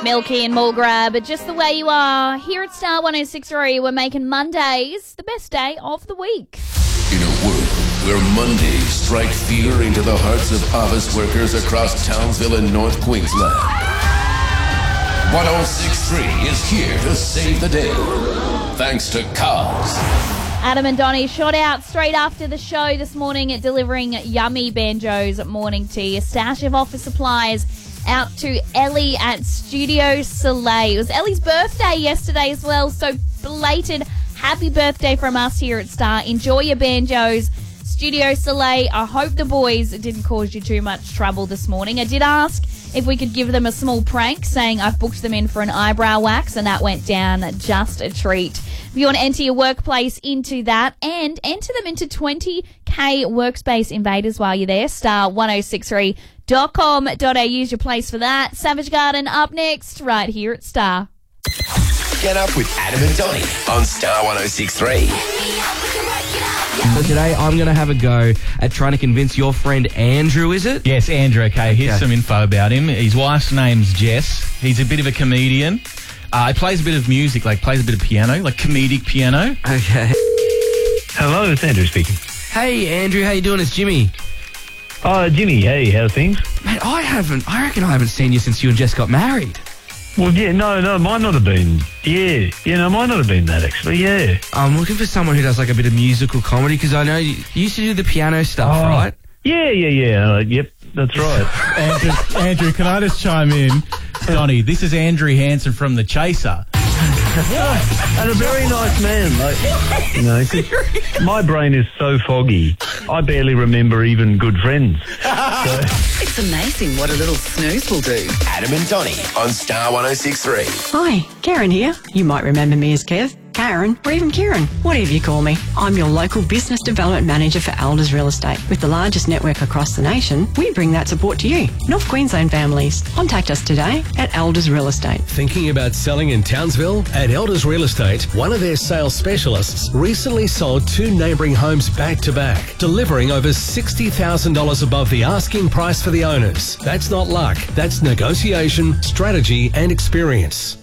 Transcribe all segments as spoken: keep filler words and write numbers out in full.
Milky and Mulgrab, just the way you are. Here at Star one oh six three, we're making Mondays the best day of the week. In a world where Mondays strike fear into the hearts of office workers across Townsville and North Queensland, one oh six three is here to save the day. Thanks to Cars. Adam and Donnie shot out straight after the show this morning at delivering yummy banjos morning tea, a stash of office supplies out to Ellie at Studio Soleil. It was Ellie's birthday yesterday as well, so belated happy birthday from us here at Star. Enjoy your banjos. Studio Soleil, I hope the boys didn't cause you too much trouble this morning. I did ask if we could give them a small prank, saying I've booked them in for an eyebrow wax, and that went down just a treat. If you want to enter your workplace into that and enter them into twenty K Workspace Invaders while you're there, star one oh six three dot com dot a u is your place for that. Savage Garden up next, right here at Star. Get up with Adam and Donnie on Star one oh six three. So today I'm going to have a go at trying to convince your friend Andrew, is it? Yes, Andrew, okay. Here's Okay. some info about him. His wife's name's Jess. He's a bit of a comedian. Uh, he plays a bit of music, like plays a bit of piano, like comedic piano. Okay. Hello, it's Andrew speaking. Hey Andrew, how you doing? It's Jimmy. Oh, Jimmy, hey, how's things? Mate, I haven't, I reckon I haven't seen you since you and Jess got married. Well, yeah, no, no, might not have been. Yeah, yeah, no, might not have been that, actually, yeah. I'm looking for someone who does like a bit of musical comedy, because I know you, you used to do the piano stuff, Oh. right? Yeah, yeah, yeah, uh, yep, that's right. Andrew, Andrew, can I just chime in? Donnie, this is Andrew Hansen from The Chaser. And a very nice man, like, you know, 'cause my brain is so foggy, I barely remember even good friends. So, It's amazing what a little snooze will do. Adam and Donnie on Star one oh six three. Hi, Karen here. You might remember me as Kev, Karen, or even Kieran, whatever you call me. I'm your local business development manager for Elders Real Estate. With the largest network across the nation, we bring that support to you. North Queensland families, contact us today at Elders Real Estate. Thinking about selling in Townsville? At Elders Real Estate, one of their sales specialists recently sold two neighbouring homes back to back, delivering over sixty thousand dollars above the asking price for the owners. That's not luck, that's negotiation, strategy and experience.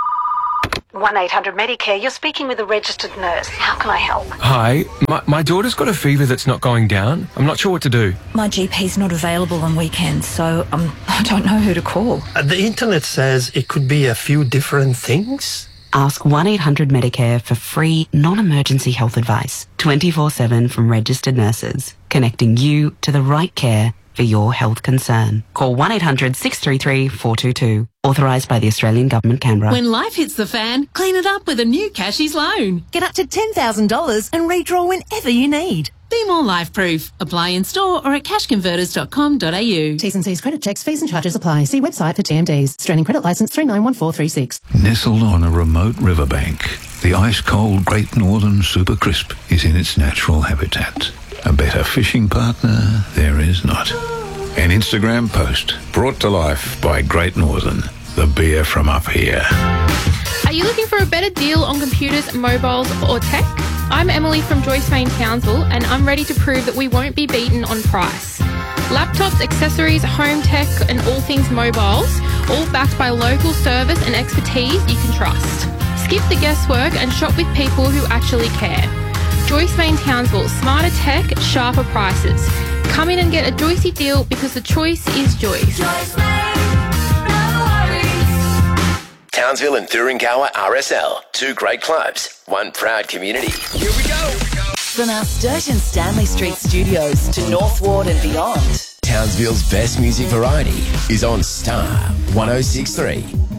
one eight hundred Medicare, you're speaking with a registered nurse. How can I help? Hi, my, my daughter's got a fever that's not going down. I'm not sure what to do. My G P's not available on weekends, so um, I don't know who to call. Uh, the internet says it could be a few different things. Ask one eight hundred Medicare for free, non-emergency health advice. twenty-four seven from registered nurses, connecting you to the right care for your health concern. Call one eight hundred six three three four two two. Authorised by the Australian Government, Canberra. When life hits the fan, clean it up with a new Cashies loan. Get up to ten thousand dollars and redraw whenever you need. Be more life-proof. Apply in store or at cash converters dot com dot a u. T's and C's credit checks, fees and charges apply. See website for T M Ds. Australian credit licence three nine one four three six. Nestled on a remote riverbank, the ice-cold Great Northern Super Crisp is in its natural habitat. A better fishing partner there is not. An Instagram post brought to life by Great Northern, the beer from up here. Are you looking for a better deal on computers, mobiles or tech? I'm Emily from Joyce Main Townsville, and I'm ready to prove that we won't be beaten on price. Laptops, accessories, home tech and all things mobiles, all backed by local service and expertise you can trust. Skip the guesswork and shop with people who actually care. Joyce Main Townsville, smarter tech, sharper prices. Come in and get a Joycey deal because the choice is Joyce. Joyce Main, no worries. Townsville and Thuringowa R S L, two great clubs, one proud community. Here we go. From our Sturgeon Stanley Street studios to North Ward and beyond. Townsville's best music variety is on Star one oh six three.